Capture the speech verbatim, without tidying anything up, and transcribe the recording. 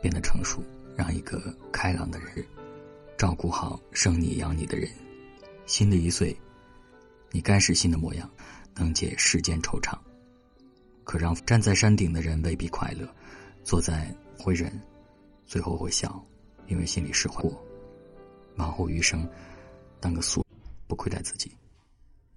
变得成熟，让一个开朗的人照顾好生你养你的人。新的一岁，你该是新的模样，能解世间惆怅。可让站在山顶的人未必快乐，坐在会忍，最后会笑，因为心里释怀过。往后余生，当个素，不亏待自己。